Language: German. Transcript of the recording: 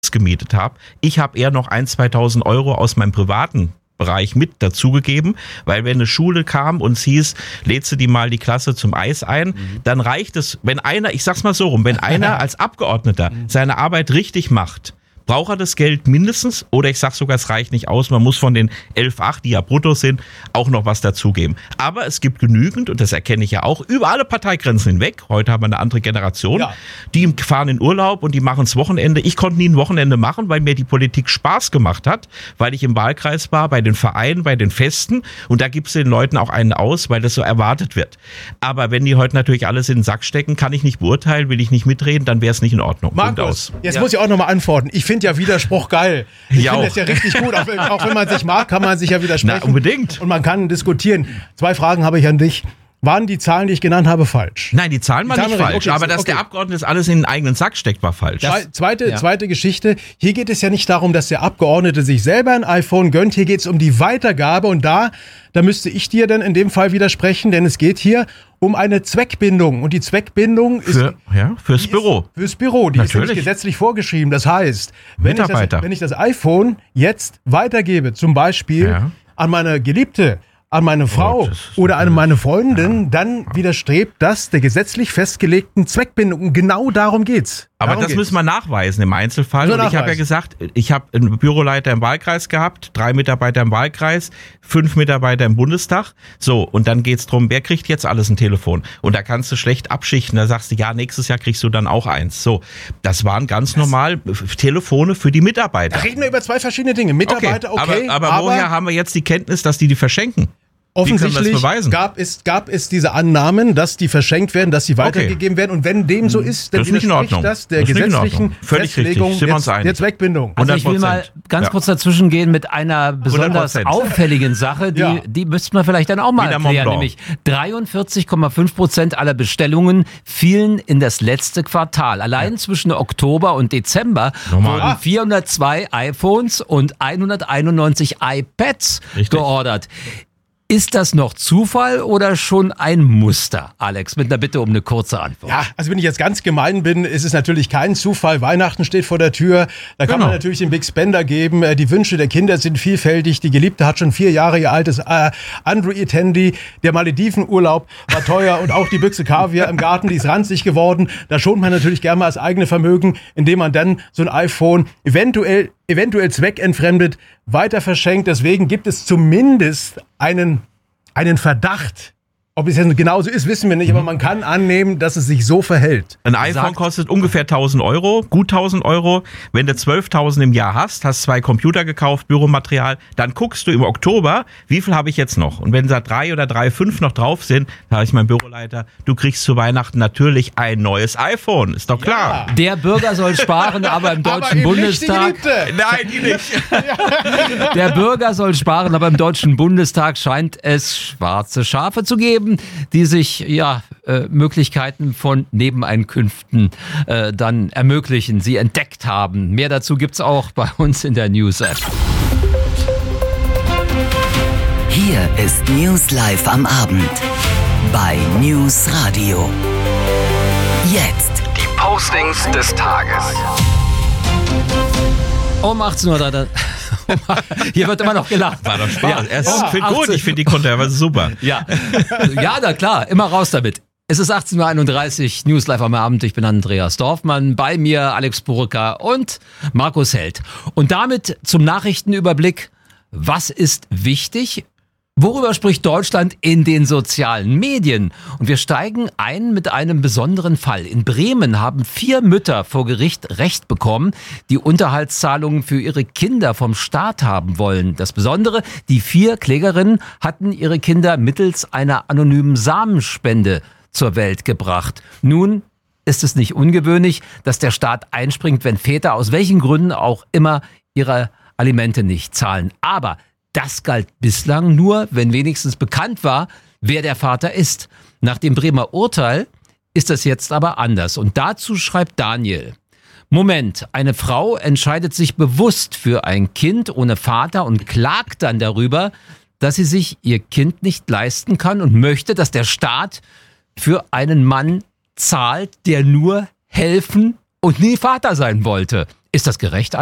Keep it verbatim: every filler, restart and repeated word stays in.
gemietet habe. Ich habe eher noch ein, zweitausend Euro aus meinem privaten Bereich mit dazugegeben, weil wenn eine Schule kam und es hieß, lädst du die mal die Klasse zum Eis ein, mhm. dann reicht es, wenn einer, ich sag's mal so rum, wenn einer als Abgeordneter seine Arbeit richtig macht, braucht er das Geld mindestens, oder ich sag sogar, es reicht nicht aus, man muss von den elf Komma acht, die ja brutto sind, auch noch was dazugeben. Aber es gibt genügend, und das erkenne ich ja auch, über alle Parteigrenzen hinweg, heute haben wir eine andere Generation, ja. die fahren in Urlaub und die machen das Wochenende. Ich konnte nie ein Wochenende machen, weil mir die Politik Spaß gemacht hat, weil ich im Wahlkreis war, bei den Vereinen, bei den Festen, und da gibt es den Leuten auch einen aus, weil das so erwartet wird. Aber wenn die heute natürlich alles in den Sack stecken, kann ich nicht beurteilen, will ich nicht mitreden, dann wäre es nicht in Ordnung. Markus, jetzt ja. muss ich auch nochmal antworten. Ich finde ja Widerspruch geil. Ich ja finde das ja richtig gut. Auch, auch wenn man sich mag, kann man sich ja widersprechen. Na, unbedingt. Und man kann diskutieren. Zwei Fragen habe ich an dich. Waren die Zahlen, die ich genannt habe, falsch? Nein, die Zahlen waren nicht falsch. Okay, aber dass okay. der Abgeordnete das alles in den eigenen Sack steckt, war falsch. Das, zweite, ja. zweite Geschichte. Hier geht es ja nicht darum, dass der Abgeordnete sich selber ein iPhone gönnt. Hier geht es um die Weitergabe. Und da, da müsste ich dir dann in dem Fall widersprechen, denn es geht hier um eine Zweckbindung. Und die Zweckbindung ist... Für, ja, fürs Büro. Fürs Büro. Die Natürlich. ist nämlich gesetzlich vorgeschrieben. Das heißt, wenn ich das, wenn ich das iPhone jetzt weitergebe, zum Beispiel ja. an meine Geliebte, an meine Frau oh, oder an meine Freundin, ja. dann widerstrebt das der gesetzlich festgelegten Zweckbindung. Und genau darum geht's. Aber darum das geht's. müssen wir nachweisen im Einzelfall. So, und ich habe ja gesagt, ich habe einen Büroleiter im Wahlkreis gehabt, drei Mitarbeiter im Wahlkreis, fünf Mitarbeiter im Bundestag. So, und dann geht's drum, wer kriegt jetzt alles ein Telefon? Und da kannst du schlecht abschichten. Da sagst du, ja, nächstes Jahr kriegst du dann auch eins. So, das waren ganz das normal Telefone für die Mitarbeiter. Da reden wir über zwei verschiedene Dinge. Mitarbeiter, okay. okay aber, aber, aber woher haben wir jetzt die Kenntnis, dass die die verschenken? Offensichtlich gab es, gab es diese Annahmen, dass die verschenkt werden, dass sie weitergegeben okay. werden. Und wenn dem so ist, dann widerspricht das der das gesetzlichen Festlegung der, der Zweckbindung. Also ich will mal ganz ja. kurz dazwischen gehen mit einer besonders hundert Prozent auffälligen Sache, die, ja. die müsste man vielleicht dann auch mal erklären. Nämlich dreiundvierzig Komma fünf Prozent aller Bestellungen fielen in das letzte Quartal. Allein ja. zwischen Oktober und Dezember Normal. wurden vierhundertzwei iPhones und hunderteinundneunzig iPads Richtig. geordert. Ist das noch Zufall oder schon ein Muster, Alex? Mit einer Bitte um eine kurze Antwort. Ja, also wenn ich jetzt ganz gemein bin, ist es natürlich kein Zufall. Weihnachten steht vor der Tür. Da kann genau. man natürlich den Big Spender geben. Die Wünsche der Kinder sind vielfältig. Die Geliebte hat schon vier Jahre ihr altes äh, Android-Handy. Der Maledivenurlaub war teuer und auch die Büchse Kaviar im Garten, die ist ranzig geworden. Da schont man natürlich gerne mal das eigene Vermögen, indem man dann so ein iPhone eventuell eventuell zweckentfremdet, weiter verschenkt. Deswegen gibt es zumindest einen, einen Verdacht. Ob es jetzt genauso ist, wissen wir nicht, aber man kann annehmen, dass es sich so verhält. Ein iPhone Sagt, kostet ungefähr tausend Euro, gut tausend Euro. Wenn du zwölftausend im Jahr hast, hast zwei Computer gekauft, Büromaterial, dann guckst du im Oktober, wie viel habe ich jetzt noch? Und wenn da drei oder drei, fünf noch drauf sind, da habe ich meinen Büroleiter, du kriegst zu Weihnachten natürlich ein neues iPhone, ist doch klar. Ja. Der Bürger soll sparen, aber im Deutschen aber Bundestag... Die Nein, die nicht. Der Bürger soll sparen, aber im Deutschen Bundestag scheint es schwarze Schafe zu geben, die sich ja äh, Möglichkeiten von Nebeneinkünften äh, dann ermöglichen, sie entdeckt haben. Mehr dazu gibt's auch bei uns in der News-App. Hier ist News Live am Abend bei News Radio. Jetzt die Postings des Tages. Um achtzehn Uhr da, da. Hier wird immer noch gelacht. War doch Spaß. Ja, es ja. finde gut, ich finde die Kontroverse super. Ja. ja, na klar, immer raus damit. Es ist achtzehn Uhr einunddreißig, News Live am Abend. Ich bin Andreas Dorfmann, bei mir Alex Buruka und Markus Held. Und damit zum Nachrichtenüberblick. Was ist wichtig? Worüber spricht Deutschland in den sozialen Medien? Und wir steigen ein mit einem besonderen Fall. In Bremen haben vier Mütter vor Gericht Recht bekommen, die Unterhaltszahlungen für ihre Kinder vom Staat haben wollen. Das Besondere, die vier Klägerinnen hatten ihre Kinder mittels einer anonymen Samenspende zur Welt gebracht. Nun ist es nicht ungewöhnlich, dass der Staat einspringt, wenn Väter aus welchen Gründen auch immer ihre Alimente nicht zahlen. Aber das galt bislang nur, wenn wenigstens bekannt war, wer der Vater ist. Nach dem Bremer Urteil ist das jetzt aber anders. Und dazu schreibt Daniel: Moment, eine Frau entscheidet sich bewusst für ein Kind ohne Vater und klagt dann darüber, dass sie sich ihr Kind nicht leisten kann und möchte, dass der Staat für einen Mann zahlt, der nur helfen und nie Vater sein wollte. Ist das gerecht?